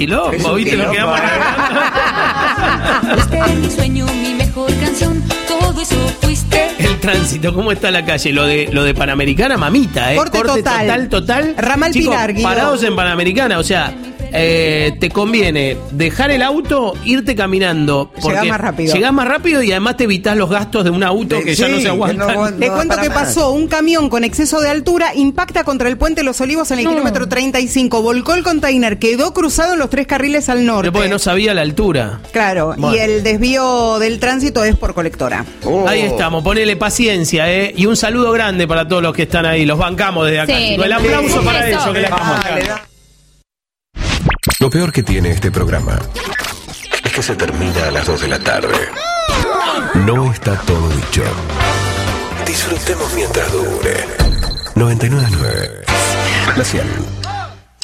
quilombo, ¿viste lo que vamos Fuiste mi sueño, mi mejor canción, todo eso fuiste. El tránsito, ¿cómo está la calle? Lo de Panamericana, mamita, Corte total. Ramal Chicos, Pilar, Guido. parados en Panamericana, o sea, te conviene dejar el auto, irte caminando. Llegás más rápido. Llegás más rápido y además te evitás los gastos de un auto que ya no se aguantan. Te cuento que pasó un camión con exceso de altura, impacta contra el puente Los Olivos en el kilómetro 35, volcó el container, quedó cruzado en los 3 carriles al norte. Porque no sabía la altura. Claro, Bueno. y el desvío del tránsito es por colectora. Ahí estamos, ponele paciencia, y un saludo grande para todos los que están ahí, los bancamos desde acá. Sí, chicos. El aplauso sí, para eso. ellos que les vamos. Lo peor que tiene este programa es que se termina a las 2 de la tarde. No está todo dicho. Disfrutemos mientras dure. 99.9 La 100.